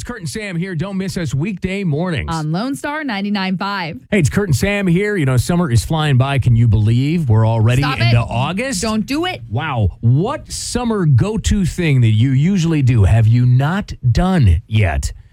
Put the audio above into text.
Kurt and Sam here. Don't miss us weekday mornings. On Lone Star 99.5. Hey, it's Kurt and Sam here. You know, summer is flying by. Can you believe we're already Stop into it. August? Don't do it. Wow. What summer go-to thing that you usually do have you not done yet?